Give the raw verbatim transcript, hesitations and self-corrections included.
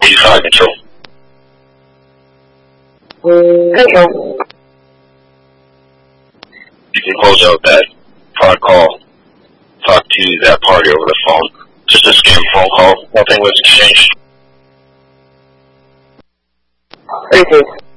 eighty-five control. Control. You can close out that fraud call. Talk to that party over the phone. Just a scam phone call. Nothing was exchanged. Received.